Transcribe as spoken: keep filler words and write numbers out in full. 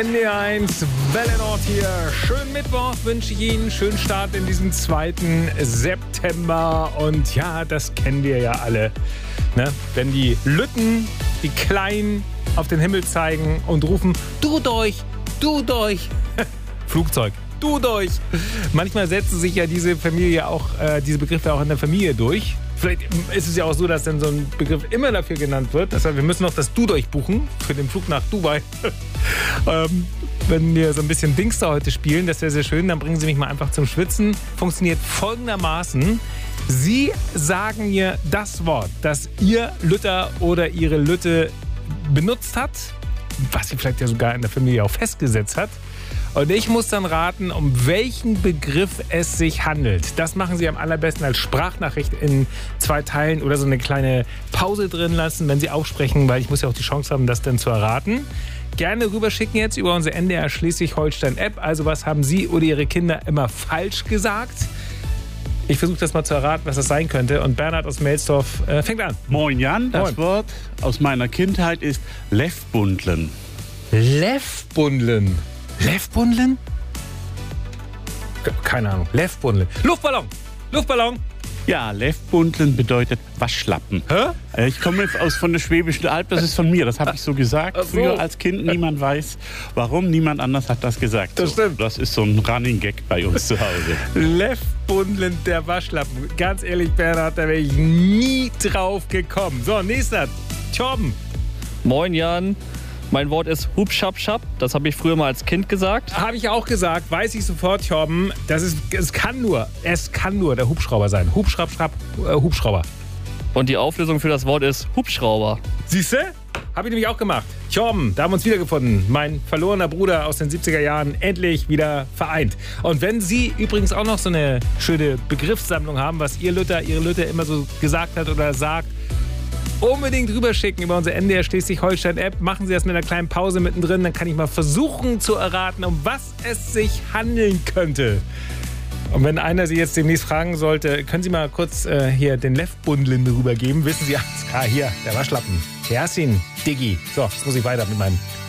N D R eins, Welle Nord hier. Schönen Mittwoch wünsche ich Ihnen. Schönen Start in diesem zweiten September. Und ja, das kennen wir ja alle. Ne? Wenn die Lütten, die Kleinen auf den Himmel zeigen und rufen, du durch, du durch. Flugzeug, du durch. Manchmal setzen sich ja diese Familie auch, äh, diese Begriffe auch in der Familie durch. Vielleicht ist es ja auch so, dass dann so ein Begriff immer dafür genannt wird. Das heißt, wir müssen noch das Du durchbuchen für den Flug nach Dubai. ähm, wenn wir so ein bisschen Dings da heute spielen, das wäre sehr schön, dann bringen Sie mich mal einfach zum Schwitzen. Funktioniert folgendermaßen. Sie sagen mir das Wort, das Ihr Lütter oder Ihre Lütte benutzt hat, was sie vielleicht ja sogar in der Familie auch festgesetzt hat. Und ich muss dann raten, um welchen Begriff es sich handelt. Das machen Sie am allerbesten als Sprachnachricht in zwei Teilen oder so eine kleine Pause drin lassen, wenn Sie aufsprechen, weil ich muss ja auch die Chance haben, das dann zu erraten. Gerne rüberschicken jetzt über unsere N D R Schleswig-Holstein-App. Also was haben Sie oder Ihre Kinder immer falsch gesagt? Ich versuche das mal zu erraten, was das sein könnte. Und Bernhard aus Melsdorf äh, fängt an. Moin Jan, das Moin. Wort aus meiner Kindheit ist Lefbundlen. Lefbundlen. Lefbundlen? Keine Ahnung. Lefbundlen. Luftballon. Luftballon. Ja, Lefbundlen bedeutet Waschlappen. Hä? Ich komme aus von der Schwäbischen Alb, das ist von mir, das habe ich so gesagt. Ach so. Früher als Kind, niemand weiß warum, niemand anders hat das gesagt. Das so. stimmt. Das ist so ein Running Gag bei uns zu Hause. Lefbundlen, der Waschlappen. Ganz ehrlich, Bernhard, da wäre ich nie drauf gekommen. So, nächster. Torben. Moin Jan, mein Wort ist Hubschabschab. Das habe ich früher mal als Kind gesagt. Habe ich auch gesagt, weiß ich sofort, Torben. Das ist, es kann nur, es kann nur der Hubschrauber sein. Hubschraubschraub, äh, Hubschrauber. Und die Auflösung für das Wort ist Hubschrauber. Siehst du? Habe ich nämlich auch gemacht. Torben, da haben wir uns wiedergefunden. Mein verlorener Bruder aus den siebziger Jahren, endlich wieder vereint. Und wenn Sie übrigens auch noch so eine schöne Begriffssammlung haben, was Ihr Lütter, Ihre Lütte immer so gesagt hat oder sagt, unbedingt rüberschicken über unsere N D R Schleswig-Holstein-App. Machen Sie das mit einer kleinen Pause mittendrin, dann kann ich mal versuchen zu erraten, um was es sich handeln könnte. Und wenn einer Sie jetzt demnächst fragen sollte, können Sie mal kurz äh, hier den Lefbundlen rübergeben, wissen Sie, ah, hier, der Waschlappen. Kerstin, Diggi. So, jetzt muss ich weiter mit meinem